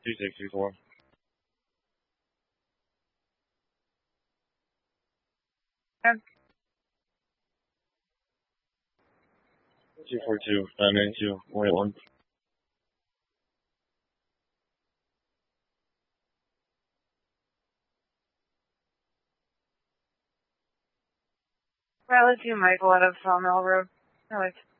2624. 242 992 181. Riley 2 Michael out of Sawmill Road. No,